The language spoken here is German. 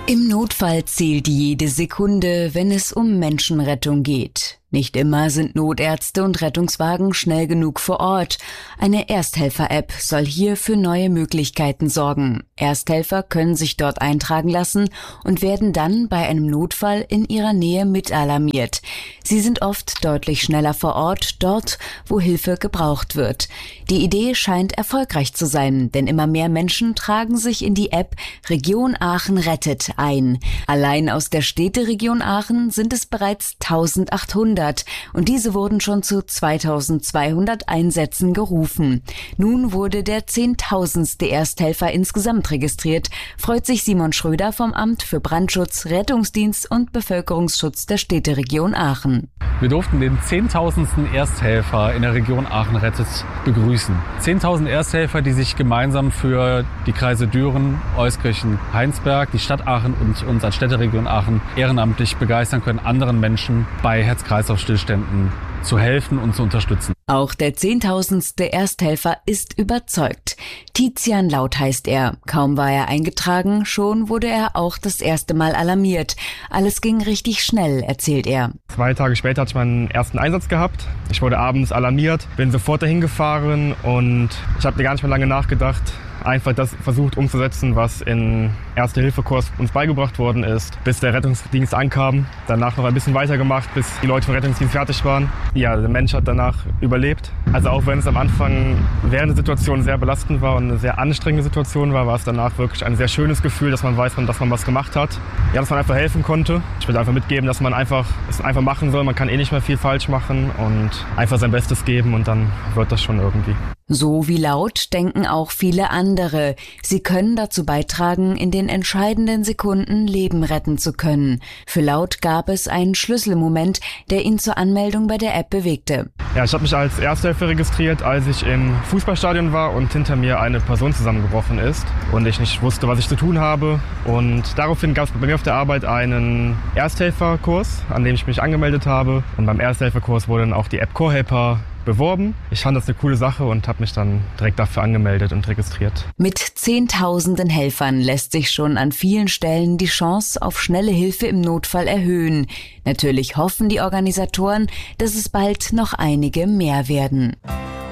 Im Notfall zählt jede Sekunde, wenn es um Menschenrettung geht. Nicht immer sind Notärzte und Rettungswagen schnell genug vor Ort. Eine Ersthelfer-App soll hier für neue Möglichkeiten sorgen. Ersthelfer können sich dort eintragen lassen und werden dann bei einem Notfall in ihrer Nähe mitalarmiert. Sie sind oft deutlich schneller vor Ort, dort, wo Hilfe gebraucht wird. Die Idee scheint erfolgreich zu sein, denn immer mehr Menschen tragen sich in die App Region Aachen rettet ein. Allein aus der Städteregion Aachen sind es bereits 1800. Und diese wurden schon zu 2200 Einsätzen gerufen. Nun wurde der 10.000. Ersthelfer insgesamt registriert, freut sich Simon Schröder vom Amt für Brandschutz, Rettungsdienst und Bevölkerungsschutz der Städteregion Aachen. Wir durften den 10.000. Ersthelfer in der Region Aachen rettet begrüßen. 10.000 Ersthelfer, die sich gemeinsam für die Kreise Düren, Euskirchen, Heinsberg, die Stadt Aachen und uns als Städteregion Aachen ehrenamtlich begeistern können, anderen Menschen bei Herz-Kreislauf-Stillständen zu helfen und zu unterstützen. Auch der 10.000. Ersthelfer ist überzeugt. Tizian Laut heißt er. Kaum war er eingetragen, schon wurde er auch das erste Mal alarmiert. Alles ging richtig schnell, erzählt er. 2 Tage später hatte ich meinen ersten Einsatz gehabt. Ich wurde abends alarmiert, bin sofort dahin gefahren und ich habe gar nicht mehr lange nachgedacht. Einfach das versucht umzusetzen, was in Erste-Hilfe-Kurs uns beigebracht worden ist, bis der Rettungsdienst ankam. Danach noch ein bisschen weitergemacht, bis die Leute vom Rettungsdienst fertig waren. Ja, der Mensch hat danach überlebt. Also auch wenn es am Anfang während der Situation sehr belastend war und eine sehr anstrengende Situation war, war es danach wirklich ein sehr schönes Gefühl, dass man weiß, dass man was gemacht hat. Ja, dass man einfach helfen konnte. Ich will einfach mitgeben, dass man es einfach machen soll. Man kann eh nicht mehr viel falsch machen und einfach sein Bestes geben und dann wird das schon irgendwie. So wie Laut denken auch viele andere. Sie können dazu beitragen, in den entscheidenden Sekunden Leben retten zu können. Für Laut gab es einen Schlüsselmoment, der ihn zur Anmeldung bei der App bewegte. Ja, ich habe mich als Ersthelfer registriert, als ich im Fußballstadion war und hinter mir eine Person zusammengebrochen ist und ich nicht wusste, was ich zu tun habe. Und daraufhin gab es bei mir auf der Arbeit einen Ersthelferkurs, an dem ich mich angemeldet habe. Und beim Ersthelferkurs wurde dann auch die App CoreHelper beworben. Ich fand das eine coole Sache und habe mich dann direkt dafür angemeldet und registriert. Mit Zehntausenden Helfern lässt sich schon an vielen Stellen die Chance auf schnelle Hilfe im Notfall erhöhen. Natürlich hoffen die Organisatoren, dass es bald noch einige mehr werden.